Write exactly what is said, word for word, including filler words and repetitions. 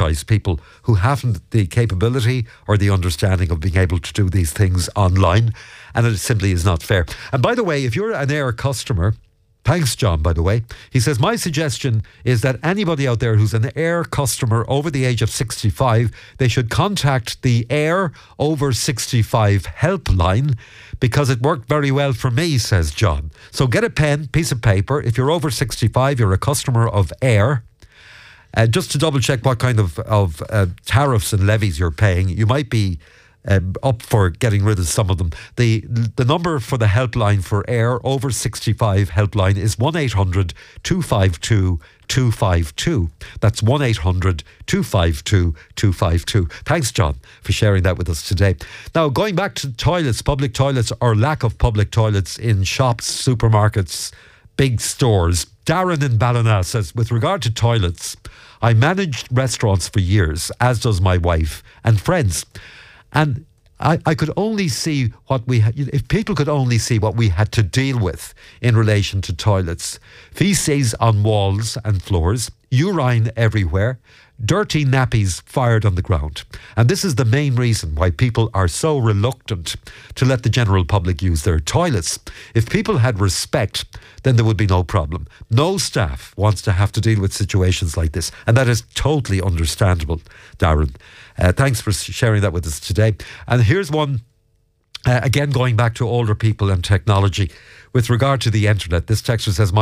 penalise people who haven't the capability or the understanding of being able to do these things online, and it simply is not fair. And by the way, if you're an Air customer, thanks, John, by the way. He says, my suggestion is that anybody out there who's an Air customer over the age of sixty-five, they should contact the Air over sixty-five helpline, because it worked very well for me, says John. So get a pen, piece of paper. If you're over sixty-five, you're a customer of Air. Uh, just to double check what kind of, of uh, tariffs and levies you're paying. You might be Um, up for getting rid of some of them. The the number for the helpline for Air over sixty-five helpline is one eight hundred two five two two five two. That's one eight hundred two five two two five two. Thanks, John, for sharing that with us today. Now, going back to toilets, public toilets, or lack of public toilets in shops, supermarkets, big stores. Darren in Ballina says, with regard to toilets, I managed restaurants for years, as does my wife and friends. And I, I could only see what we had, if people could only see what we had to deal with in relation to toilets. Feces on walls and floors, urine everywhere, dirty nappies fired on the ground. And this is the main reason why people are so reluctant to let the general public use their toilets. If people had respect, then there would be no problem. No staff wants to have to deal with situations like this. And that is totally understandable, Darren. Uh, thanks for sharing that with us today. And here's one, uh, again, going back to older people and technology. With regard to the internet, this texter says, my